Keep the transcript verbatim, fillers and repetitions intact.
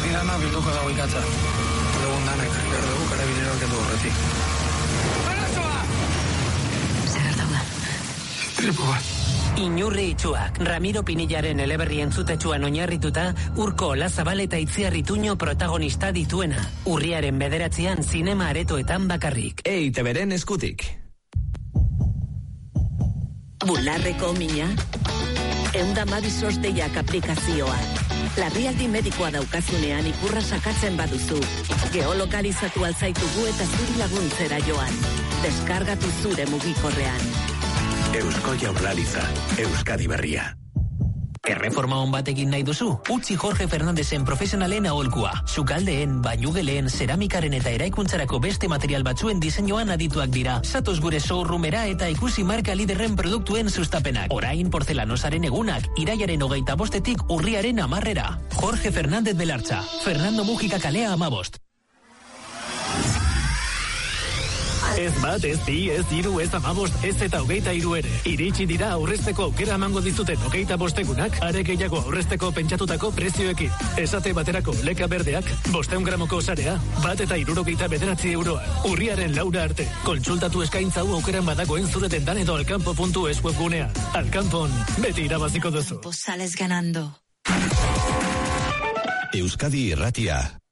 Nirana bilduko dago ikatza. Egun danek, behar dugu karabineroak edo horretik. Arazoa! Zer gertau da? Tripo bat. Inurri itxuak, Ramiro Pinillaren eleberri entzutetsuan oinarrituta, Urko Olazabal eta Itziar Ituño protagonista dituena. Urriaren bederatzean zinema aretoetan bakarrik. E I Te Beren eskutik. Bularreko mina? Eunda mabisos deiak aplikazioa. Larrialdi medikoa daukazunean ikurra sakatzen baduzu. Geolokalizatu alzaitugu eta zuri laguntzera joan. Deskargatu zure mugikorrean. Eusko Jaurlaritza, Euskadi Berria. Erreforma hon batekin nahi duzu? Utzi Jorge Fernandezen profesionalen aholkua. Sukaldeen, bainugeleen, zeramikaren eta eraikuntzarako beste material batzuen diseinuan adituak dira. Zatoz gure showroomera eta ikusi marka liderren produktuen sustapenak. Orain portelanosaren egunak, iraiaren hogeita bostetik urriaren amarrera. Jorge Fernández Belartza, Fernando Mujika kalea amabost. Ez bat, ez bi, ez hiru, ez amabost, ez eta hogeita hiru ere. Iritsi dira aurrezteko aukera emango dizuten hogeita bostegunak, are gehiago aurrezteko pentsatutako prezioekin. Esate baterako leka berdeak, bosteun gramoko sarea, bat eta hirurogeita bederatzi euroan. Urriaren laura arte. Kontsultatu eskaintza hau aukeran badagoen zure dendan edo alkampo puntu es webgunea. Alkampon, beti irabaziko duzu. Sales ganando. Euskadi Irratia.